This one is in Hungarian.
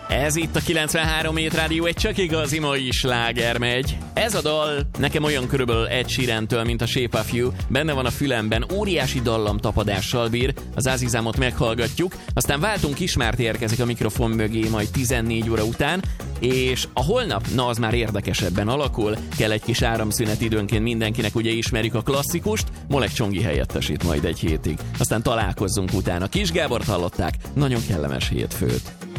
Ez itt a 93 Hét Rádió, egy csak igazi mai sláger megy. Ez a dal nekem olyan körülbelül Ed Sheerantől, mint a Shape of You. Benne van a fülemben, óriási dallamtapadással bír, az Azizámot meghallgatjuk, aztán váltunk, Ismert érkezik a mikrofon mögé majd 14 óra után, és a holnap, na az már érdekesebben alakul, kell egy kis áramszünet időnként mindenkinek, ugye ismerjük a klasszikust, Molek Csongi helyettesít majd egy hétig. Aztán találkozzunk utána. Kis Gábort hallották, nagyon kellemes hétfőt.